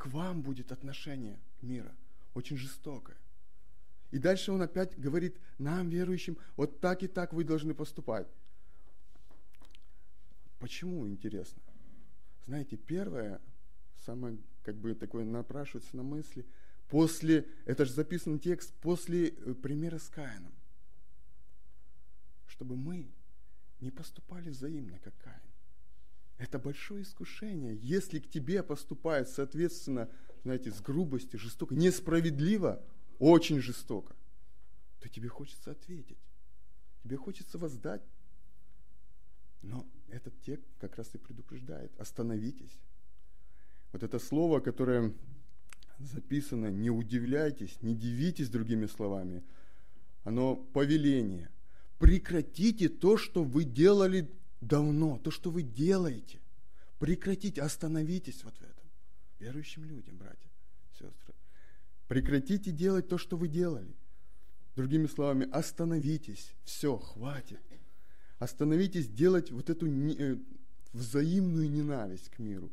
вам будет отношение мира, очень жестокое. И дальше он опять говорит нам, верующим, вот так и так вы должны поступать. Почему, интересно? Знаете, первое, самое, такое напрашивается на мысли, это же записан текст, после примера с Каином. Чтобы мы не поступали взаимно, как Каин. Это большое искушение. Если к тебе поступает, соответственно, знаете, с грубостью, жестоко, несправедливо, очень жестоко, то тебе хочется ответить. Тебе хочется воздать. Но этот текст как раз и предупреждает. Остановитесь. Вот это слово, которое записано, не удивляйтесь, не дивитесь, другими словами, оно повеление. Прекратите то, что вы делали давно, то, что вы делаете. Прекратите, остановитесь вот в этом. Верующим людям, братья, сестры. Прекратите делать то, что вы делали. Другими словами, остановитесь. Все, хватит. Остановитесь делать вот эту взаимную ненависть к миру.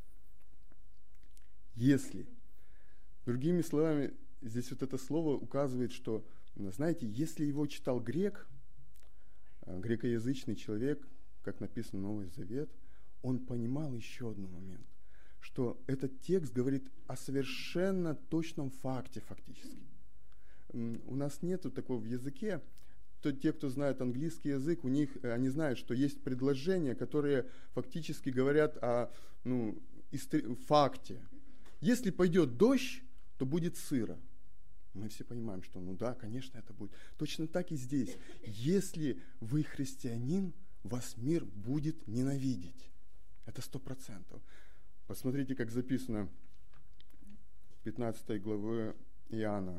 Если, другими словами, здесь вот это слово указывает, что, знаете, если его читал грек, грекоязычный человек, как написано Новый Завет, он понимал еще один момент, что этот текст говорит о совершенно точном факте фактически. У нас нету такого в языке. Те, кто знает английский язык, они знают, что есть предложения, которые фактически говорят о факте. Если пойдет дождь, то будет сыро. Мы все понимаем, что да, конечно, это будет. Точно так и здесь. Если вы христианин, вас мир будет ненавидеть. Это 100%. Посмотрите, как записано в 15 главе Иоанна,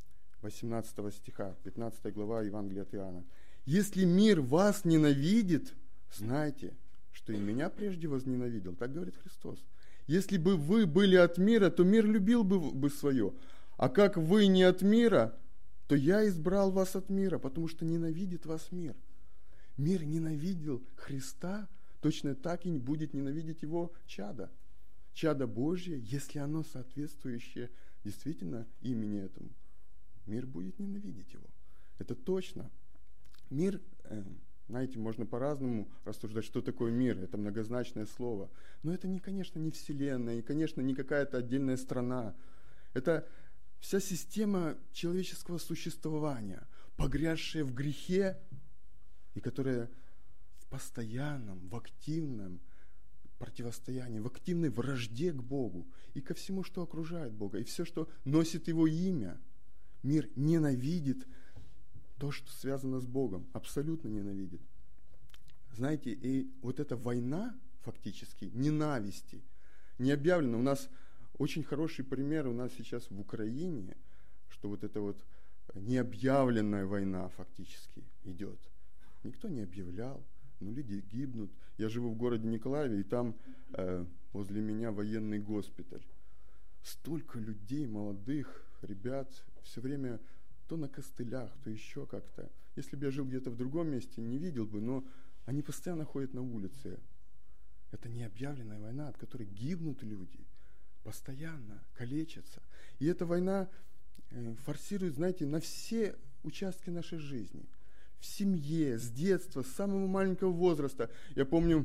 18 стиха, 15 глава Евангелия от Иоанна. «Если мир вас ненавидит, знайте, что и меня прежде возненавидел». Так говорит Христос. «Если бы вы были от мира, то мир любил бы свое. А как вы не от мира, то я избрал вас от мира, потому что ненавидит вас мир». Мир ненавидел Христа, точно так и будет ненавидеть его чадо. Чадо Божье, если оно соответствующее действительно имени этому, мир будет ненавидеть его. Это точно. Мир, знаете, можно по-разному рассуждать, что такое мир. Это многозначное слово. Но это, конечно, не вселенная, и, конечно, не какая-то отдельная страна. Это вся система человеческого существования, погрязшая в грехе, и которая в постоянном, в активном противостоянии, в активной вражде к Богу и ко всему, что окружает Бога, и все, что носит Его имя. Мир ненавидит то, что связано с Богом, абсолютно ненавидит. Знаете, и вот эта война, фактически, ненависти, не объявлена. У нас очень хороший пример у нас сейчас в Украине, что вот эта вот необъявленная война фактически идет. Никто не объявлял, но люди гибнут. Я живу в городе Николаеве, и там возле меня военный госпиталь. Столько людей, молодых ребят, все время то на костылях, то еще как-то. Если бы я жил где-то в другом месте, не видел бы, но они постоянно ходят на улице. Это необъявленная война, от которой гибнут люди, постоянно калечатся. И эта война форсирует, знаете, на все участки нашей жизни. В семье, с детства, с самого маленького возраста. Я помню,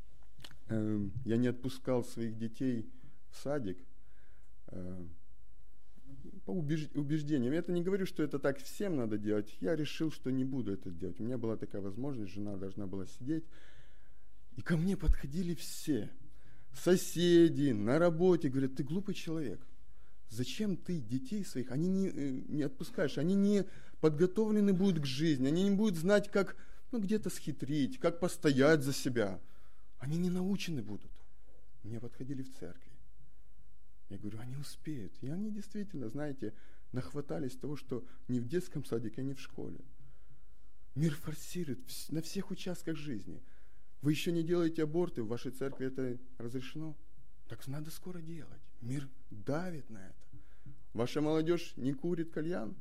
я не отпускал своих детей в садик по убеждениям. Я это не говорю, что это так всем надо делать. Я решил, что не буду это делать. У меня была такая возможность, жена должна была сидеть. И ко мне подходили все. Соседи, на работе. Говорят, ты глупый человек. Зачем ты детей своих, они не отпускаешь, они не подготовлены будут к жизни, они не будут знать, как где-то схитрить, как постоять за себя. Они не научены будут. Мне подходили в церкви. Я говорю, они успеют. И они действительно, знаете, нахватались того, что не в детском садике, а не в школе. Мир форсирует на всех участках жизни. Вы еще не делаете аборты, в вашей церкви это разрешено? Так надо скоро делать. Мир давит на это. Ваша молодежь не курит кальян?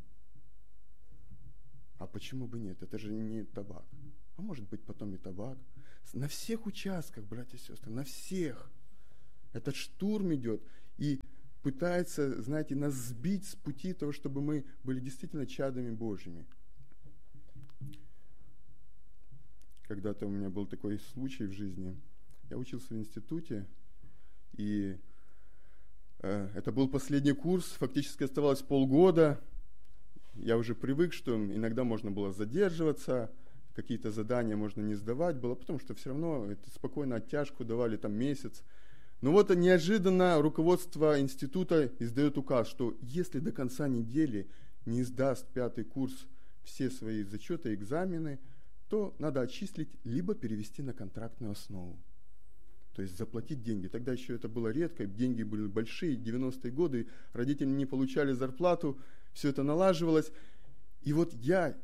А почему бы нет? Это же не табак. А может быть потом и табак. На всех участках, братья и сестры, на всех. Этот штурм идет. И пытается, знаете, нас сбить с пути того, чтобы мы были действительно чадами Божьими. Когда-то у меня был такой случай в жизни. Я учился в институте, и это был последний курс, фактически оставалось полгода. Я уже привык, что иногда можно было задерживаться, какие-то задания можно не сдавать было, потому что все равно это спокойно оттяжку давали там месяц. Но вот неожиданно руководство института издает указ, что если до конца недели не сдаст 5 курс все свои зачеты и экзамены, то надо отчислить, либо перевести на контрактную основу. То есть заплатить деньги. Тогда еще это было редко, деньги были большие, 90-е годы, родители не получали зарплату, все это налаживалось. И вот я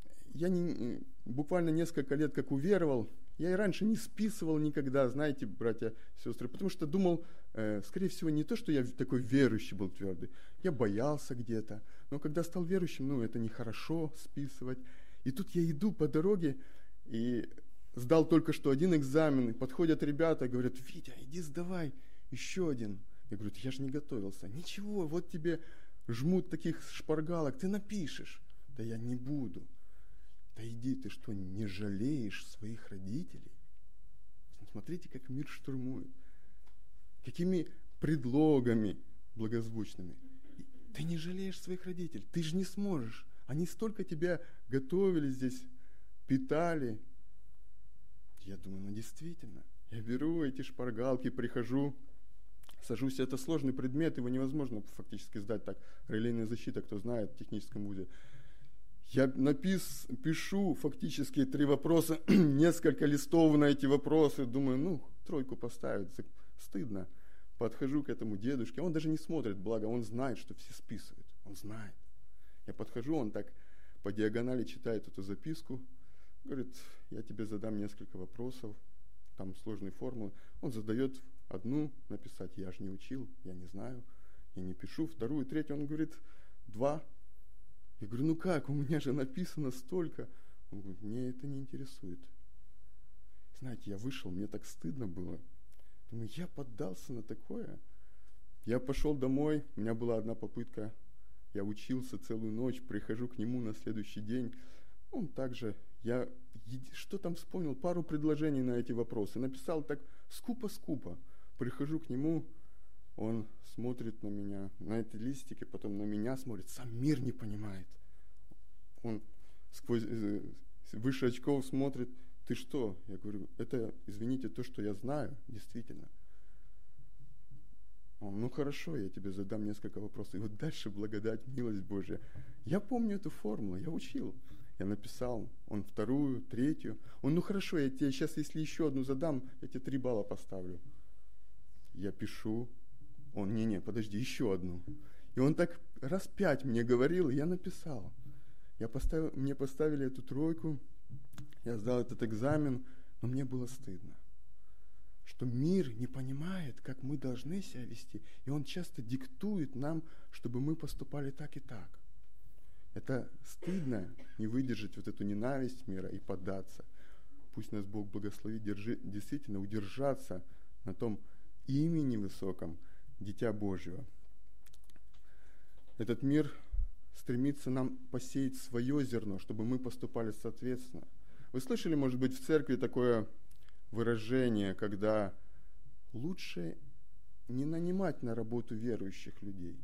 буквально несколько лет как уверовал, я и раньше не списывал никогда, знаете, братья, сестры, потому что думал, скорее всего, не то, что я такой верующий был твердый, я боялся где-то, но когда стал верующим, это нехорошо списывать. И тут я иду по дороге и сдал только что один экзамен, подходят ребята, говорят: Витя, иди сдавай еще один. Я говорю: я же не готовился. Ничего, вот тебе жмут таких шпаргалок, ты напишешь. Да я не буду. Да иди, ты что, не жалеешь своих родителей? Смотрите, как мир штурмует. Какими предлогами благозвучными. Ты не жалеешь своих родителей, ты же не сможешь. Они столько тебя готовили здесь, питали. Я думаю, действительно. Я беру эти шпаргалки, прихожу, сажусь. Это сложный предмет, его невозможно фактически сдать так. Релейная защита, кто знает, в техническом вузе. Я пишу фактически 3 вопроса, несколько листов на эти вопросы. Думаю, 3 поставить, стыдно. Подхожу к этому дедушке, он даже не смотрит, благо он знает, что все списывают. Он знает. Я подхожу, он так по диагонали читает эту записку. Говорит: я тебе задам несколько вопросов, там сложные формулы. Он задает одну, написать я же не учил, я не знаю, я не пишу. 2, 3, он говорит: 2. Я говорю: как, у меня же написано столько. Он говорит: мне это не интересует. Знаете, я вышел, мне так стыдно было. Думаю, я поддался на такое. Я пошел домой, у меня была одна попытка. Я учился целую ночь, прихожу к нему на следующий день. Он также, я что там вспомнил, пару предложений на эти вопросы. Написал так скупо-скупо. Прихожу к нему, он смотрит на меня, на эти листики, потом на меня смотрит, сам мир не понимает. Он сквозь выше очков смотрит: ты что? Я говорю: это, извините, то, что я знаю, действительно. Он: хорошо, я тебе задам несколько вопросов. И вот дальше благодать, милость Божья. Я помню эту формулу, я учил. Я написал, он 2, 3. Он: хорошо, я тебе сейчас, если еще одну задам, я тебе 3 балла поставлю. Я пишу. Он: не, подожди, еще одну. И он так раз 5 мне говорил, и я написал. Мне поставили эту 3, я сдал этот экзамен, но мне было стыдно. Что мир не понимает, как мы должны себя вести, и он часто диктует нам, чтобы мы поступали так и так. Это стыдно не выдержать вот эту ненависть мира и поддаться. Пусть нас Бог благословит действительно удержаться на том имени высоком Дитя Божьего. Этот мир стремится нам посеять свое зерно, чтобы мы поступали соответственно. Вы слышали, может быть, в церкви такое выражение, когда лучше не нанимать на работу верующих людей,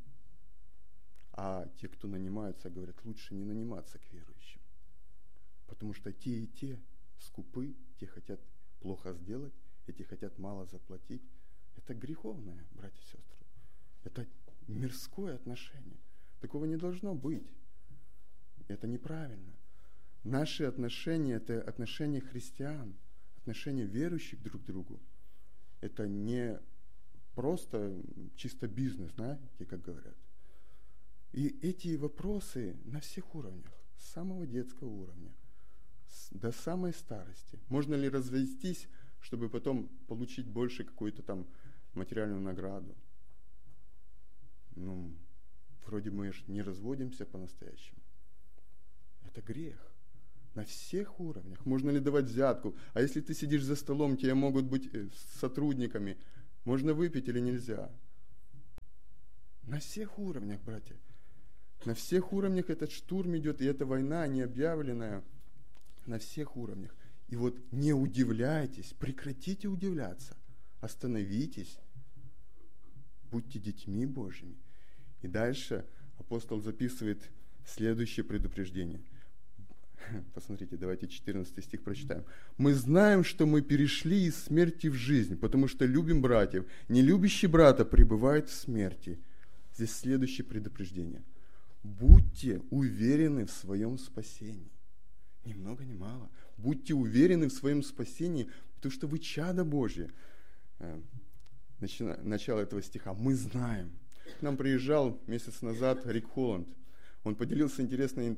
а те, кто нанимаются, говорят, лучше не наниматься к верующим. Потому что те и те скупы, те хотят плохо сделать, эти хотят мало заплатить. Это греховное, братья и сестры. Это мирское отношение. Такого не должно быть. Это неправильно. Наши отношения – это отношения христиан, отношения верующих друг к другу. Это не просто чисто бизнес, знаете, как говорят. И эти вопросы на всех уровнях, с самого детского уровня до самой старости. Можно ли развестись, чтобы потом получить больше какую-то там материальную награду? Вроде мы же не разводимся по-настоящему. Это грех. На всех уровнях. Можно ли давать взятку? А если ты сидишь за столом, тебе могут быть сотрудниками. Можно выпить или нельзя? На всех уровнях, братья. На всех уровнях этот штурм идет, и эта война необъявленная на всех уровнях. И вот не удивляйтесь, прекратите удивляться, остановитесь, будьте детьми Божьими. И дальше апостол записывает следующее предупреждение. Посмотрите, давайте 14 стих прочитаем. «Мы знаем, что мы перешли из смерти в жизнь, потому что любим братьев. Не любящий брата пребывает в смерти». Здесь следующее предупреждение. Будьте уверены в своем спасении. Ни много, ни мало. Будьте уверены в своем спасении, потому что вы чадо Божье. Начало этого стиха. Мы знаем. К нам приезжал месяц назад Рик Холланд. Он поделился интересный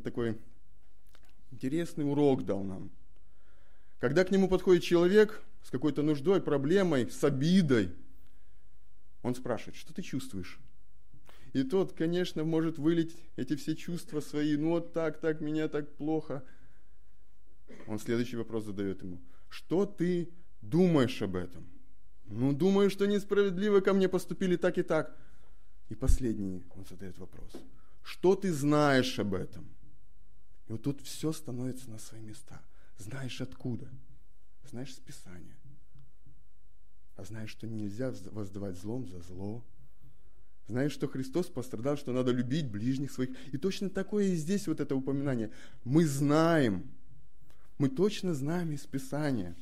урок дал нам. Когда к нему подходит человек с какой-то нуждой, проблемой, с обидой, он спрашивает, что ты чувствуешь? И тот, конечно, может вылить эти все чувства свои, ну вот так, мне так плохо. Он следующий вопрос задает ему. Что ты думаешь об этом? Ну, думаю, что несправедливо ко мне поступили так и так. И последний он задает вопрос. Что ты знаешь об этом? И вот тут все становится на свои места. Знаешь откуда? Знаешь с Писания. А знаешь, что нельзя воздавать злом за зло. Знаешь, что Христос пострадал, что надо любить ближних своих. И точно такое и здесь вот это упоминание. Мы знаем, мы точно знаем из Писания.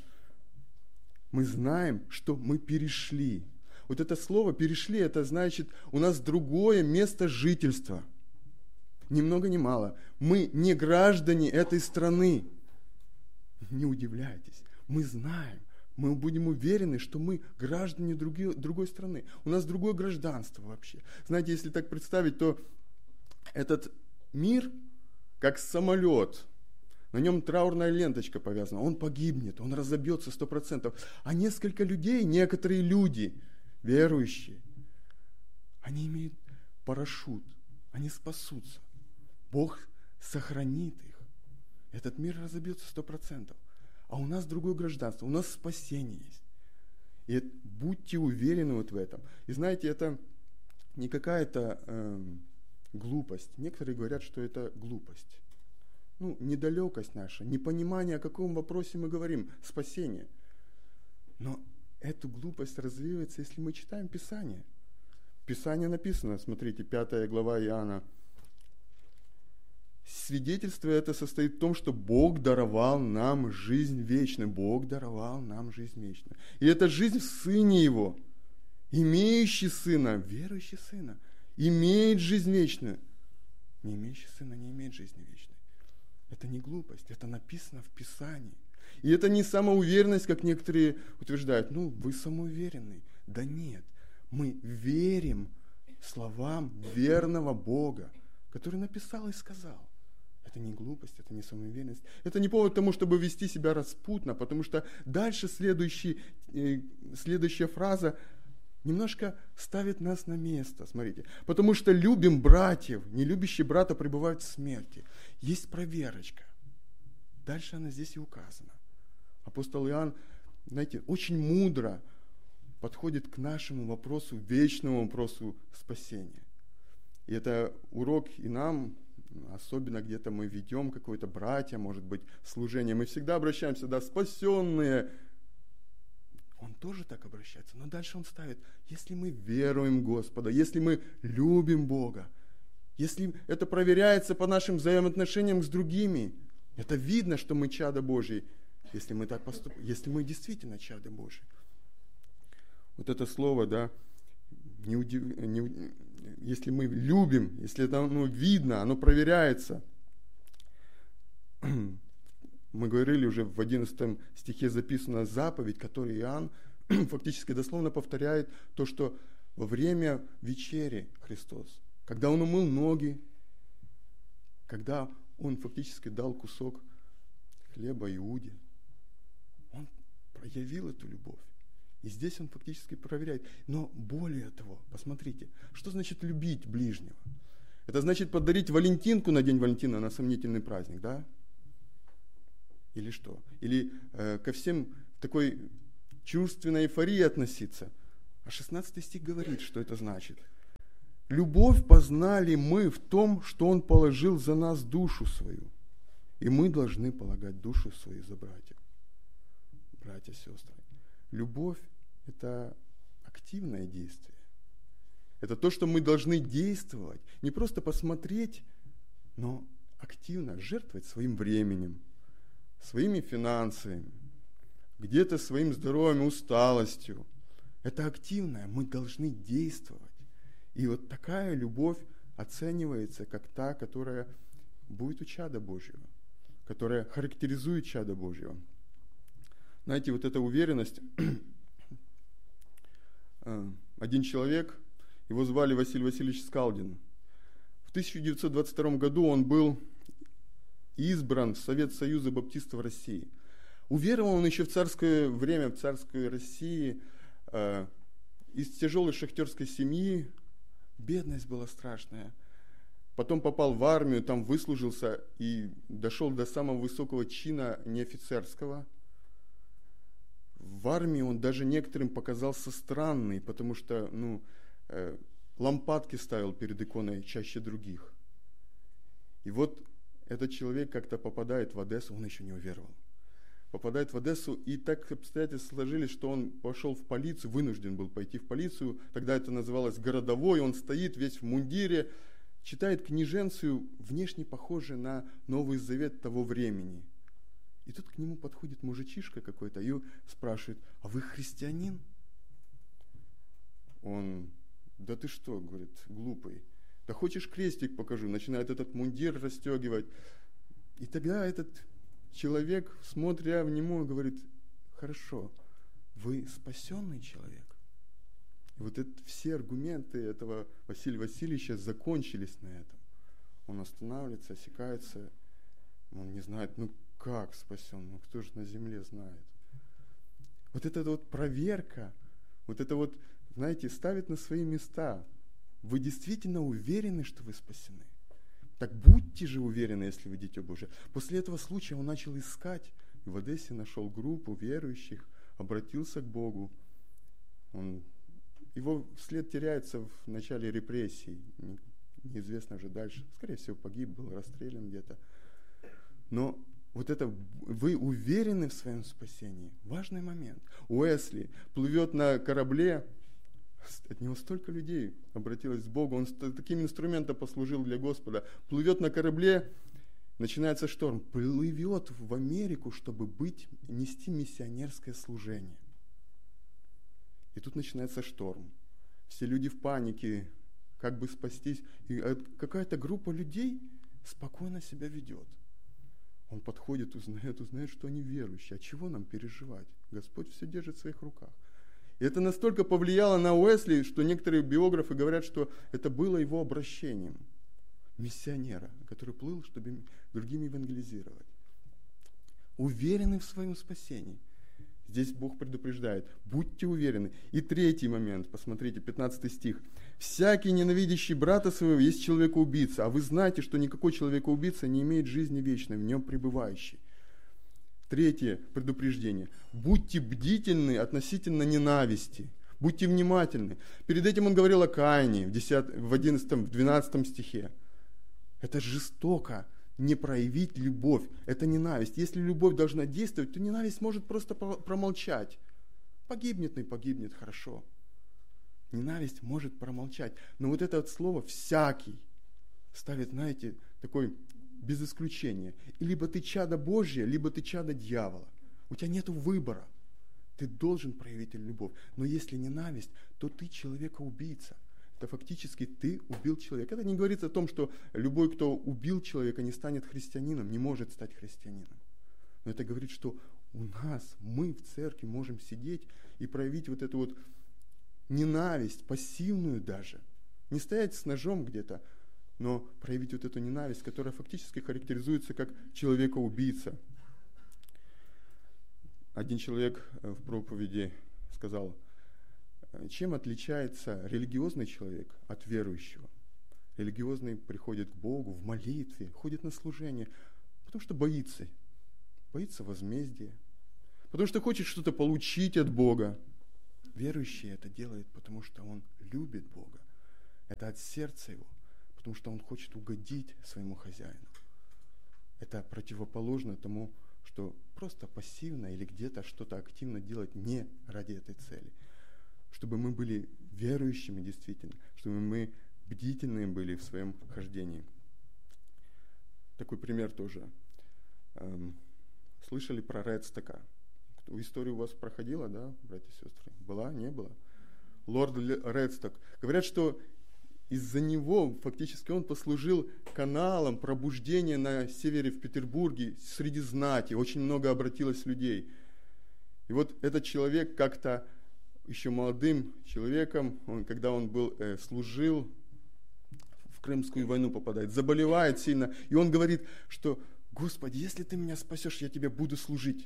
Мы знаем, что мы перешли. Вот это слово «перешли», это значит, у нас другое место жительства. Ни много ни мало. Мы не граждане этой страны. Не удивляйтесь. Мы знаем. Мы будем уверены, что мы граждане другой страны. У нас другое гражданство вообще. Знаете, если так представить, то этот мир, как самолет, на нем траурная ленточка повязана, он погибнет, он разобьется 100%. А несколько людей, некоторые люди, верующие, они имеют парашют, они спасутся. Бог сохранит их. Этот мир разобьется 100%. А у нас другое гражданство, у нас спасение есть. И будьте уверены вот в этом. И знаете, это не какая-то глупость. Некоторые говорят, что это глупость. Недалекость наша, непонимание, о каком вопросе мы говорим, спасение. Но эту глупость развеивается, если мы читаем Писание. Писание написано, смотрите, 5 глава Иоанна. Свидетельство это состоит в том, что Бог даровал нам жизнь вечную. Бог даровал нам жизнь вечную. И эта жизнь в Сыне Его. Имеющий Сына, верующий Сына, имеет жизнь вечную. Не имеющий Сына не имеет жизни вечной. Это не глупость, это написано в Писании. И это не самоуверенность, как некоторые утверждают. Вы самоуверенный. Да нет, мы верим словам верного Бога, который написал и сказал. Это не глупость, это не самоуверенность. Это не повод к тому, чтобы вести себя распутно, потому что дальше следующая фраза немножко ставит нас на место. Смотрите. Потому что любим братьев, не любящий брата пребывает в смерти. Есть проверочка. Дальше она здесь и указана. Апостол Иоанн, знаете, очень мудро подходит к нашему вопросу, вечному вопросу спасения. И это урок и нам, особенно где-то мы ведем какое-то братья, может быть, служение. Мы всегда обращаемся, спасенные. Он тоже так обращается, но дальше он ставит, если мы веруем в Господа, если мы любим Бога, если это проверяется по нашим взаимоотношениям с другими, это видно, что мы чадо Божьи, если мы так поступаем, если мы действительно чадо Божьи. Вот это слово, если мы любим, если это видно, оно проверяется. Мы говорили уже в 11 стихе записана заповедь, которую Иоанн фактически дословно повторяет то, что во время вечери Христос, когда Он умыл ноги, когда Он фактически дал кусок хлеба Иуде, Он проявил эту любовь. И здесь Он фактически проверяет. Но более того, посмотрите, что значит любить ближнего? Это значит подарить Валентинку на День Валентина, на сомнительный праздник, да? Или что? Или ко всем такой чувственной эйфории относиться. А 16 стих говорит, что это значит. Любовь познали мы в том, что Он положил за нас душу свою. И мы должны полагать душу свою за братьев. Братья, сестры. Любовь – это активное действие. Это то, что мы должны действовать. Не просто посмотреть, но активно жертвовать своим временем, своими финансами, где-то своим здоровьем, усталостью. Это активное. Мы должны действовать. И вот такая любовь оценивается как та, которая будет у чада Божьего, которая характеризует чада Божьего. Знаете, вот эта уверенность. Один человек, его звали Василий Васильевич Скалдин. В 1922 году он был избран в Совет Союза Баптистов России. Уверовал он еще в царское время, в царской России, из тяжелой шахтерской семьи. Бедность была страшная. Потом попал в армию, там выслужился и дошел до самого высокого чина неофицерского. В армии он даже некоторым показался странный, потому что лампадки ставил перед иконой чаще других. И вот этот человек как-то попадает в Одессу, он еще не уверовал. Попадает в Одессу, и так обстоятельства сложились, что он пошел в полицию, вынужден был пойти в полицию, тогда это называлось городовой, он стоит весь в мундире, читает книженцию, внешне похожую на Новый Завет того времени. И тут к нему подходит мужичишка какой-то и спрашивает: а вы христианин? Он: да ты что, говорит, глупый, да хочешь крестик покажу? Начинает этот мундир расстегивать. И тогда этот человек, смотря в него, говорит: хорошо, вы спасенный человек. И вот все аргументы этого Василия Васильевича закончились на этом. Он останавливается, осекается, он не знает, как спасен, кто же на земле знает. Вот эта вот проверка, вот это вот, знаете, ставит на свои места. Вы действительно уверены, что вы спасены? Так будьте же уверены, если вы Дитя Божие. После этого случая он начал искать, и в Одессе нашел группу верующих, обратился к Богу. Его след теряется в начале репрессий, неизвестно же дальше. Скорее всего, погиб, был расстрелян где-то. Но вот это, вы уверены в своем спасении? Важный момент. Уэсли плывет на корабле, от него столько людей обратилось к Богу, он таким инструментом послужил для Господа. Плывет на корабле, начинается шторм, плывет в Америку, чтобы нести миссионерское служение. И тут начинается шторм. Все люди в панике, как бы спастись. И какая-то группа людей спокойно себя ведет. Он подходит, узнает, что они верующие. А чего нам переживать? Господь все держит в своих руках. И это настолько повлияло на Уэсли, что некоторые биографы говорят, что это было его обращением миссионера, который плыл, чтобы другим евангелизировать. Уверены в своем спасении. Здесь Бог предупреждает: будьте уверены. И третий момент, посмотрите, 15 стих. «Всякий, ненавидящий брата своего, есть человекоубийца, а вы знаете, что никакой человекоубийца не имеет жизни вечной, в нем пребывающий». Третье предупреждение. Будьте бдительны относительно ненависти. Будьте внимательны. Перед этим он говорил о Каине в 11, в 12 стихе. Это жестоко не проявить любовь. Это ненависть. Если любовь должна действовать, то ненависть может просто промолчать. Погибнет и погибнет, хорошо. Ненависть может промолчать. Но вот это вот слово «всякий» ставит, знаете, такой без исключения. И либо ты чадо Божье, либо ты чадо дьявола. У тебя нет выбора. Ты должен проявить любовь. Но если ненависть, то ты человека-убийца. Это фактически ты убил человека. Это не говорится о том, что любой, кто убил человека, не станет христианином, не может стать христианином. Но это говорит, что у нас, мы в церкви можем сидеть и проявить вот эту вот ненависть, пассивную даже. Не стоять с ножом где-то, но проявить вот эту ненависть, которая фактически характеризуется как человека-убийца. Один человек в проповеди сказал: чем отличается религиозный человек от верующего? Религиозный приходит к Богу в молитве, ходит на служение, потому что боится возмездия, потому что хочет что-то получить от Бога. Верующий это делает, потому что он любит Бога. Это от сердца его, потому что он хочет угодить своему хозяину. Это противоположно тому, что просто пассивно или где-то что-то активно делать не ради этой цели. Чтобы мы были верующими действительно, чтобы мы бдительные были в своем хождении. Такой пример тоже. Слышали про Редстока? История у вас проходила, да, братья и сестры? Была, не было? Лорд Редсток. Говорят, что из-за него фактически он послужил каналом пробуждения на севере в Петербурге среди знати. Очень много обратилось людей. И вот этот человек как-то еще молодым человеком, когда он служил, в Крымскую войну попадает, заболевает сильно. И он говорит, что «Господи, если ты меня спасешь, я тебе буду служить».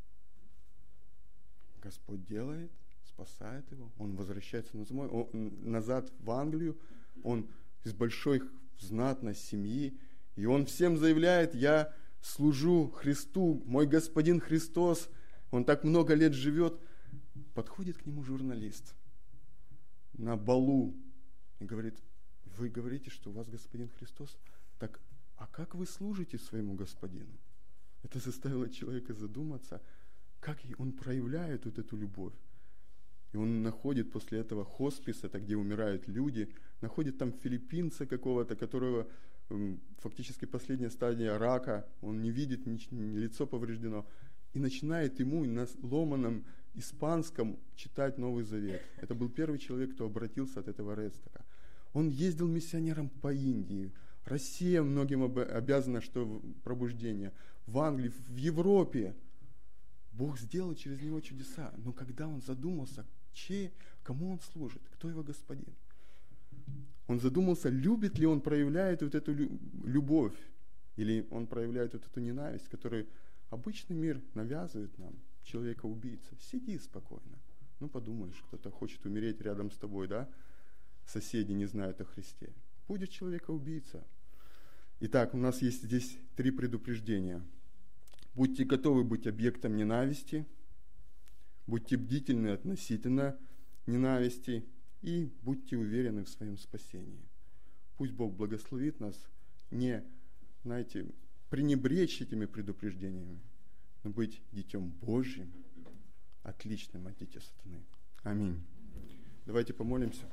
Господь делает, спасает его, он возвращается назад в Англию, он из большой знатной семьи, и он всем заявляет: «Я служу Христу, мой Господин Христос». Он так много лет живет. Подходит к нему журналист на балу и говорит: «Вы говорите, что у вас Господин Христос? Так, а как вы служите своему Господину?» Это заставило человека задуматься, как он проявляет вот эту любовь. И он находит после этого хоспис, это где умирают люди, находит там филиппинца какого-то, которого фактически последняя стадия рака, он не видит, лицо повреждено, и начинает ему на ломаном испанском читать Новый Завет. Это был первый человек, кто обратился от этого Редстока. Он ездил миссионером по Индии. Россия многим обязана, что пробуждение. В Англии, в Европе. Бог сделал через него чудеса. Но когда он задумался, кому он служит, кто его господин, он задумался, любит ли он, проявляет вот эту любовь, или он проявляет вот эту ненависть, которую обычный мир навязывает нам, человека-убийца. Сиди спокойно. Ну, подумаешь, кто-то хочет умереть рядом с тобой, да? Соседи не знают о Христе. Будет человека-убийца. Итак, у нас есть здесь 3 предупреждения. Будьте готовы быть объектом ненависти, будьте бдительны относительно ненависти и будьте уверены в своем спасении. Пусть Бог благословит нас не, пренебречь этими предупреждениями, но быть детем Божьим, отличным от дитя сатаны. Аминь. Давайте помолимся.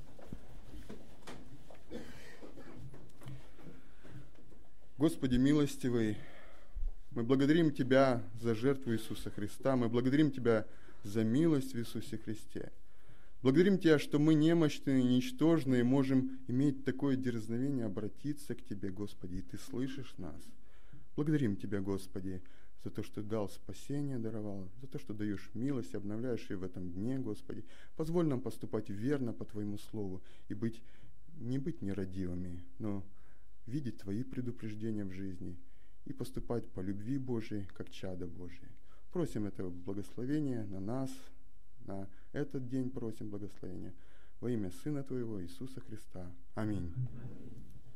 Господи милостивый, мы благодарим Тебя за жертву Иисуса Христа, мы благодарим Тебя за милость в Иисусе Христе. Благодарим Тебя, что мы немощные, ничтожные, можем иметь такое дерзновение обратиться к Тебе, Господи, и Ты слышишь нас. Благодарим Тебя, Господи, за то, что дал спасение, даровал, за то, что даешь милость, обновляешь ее в этом дне, Господи. Позволь нам поступать верно по Твоему Слову и не быть нерадивыми, но видеть Твои предупреждения в жизни и поступать по любви Божией, как чадо Божие. Просим этого благословения на нас, на этот день просим благословения во имя Сына Твоего Иисуса Христа. Аминь.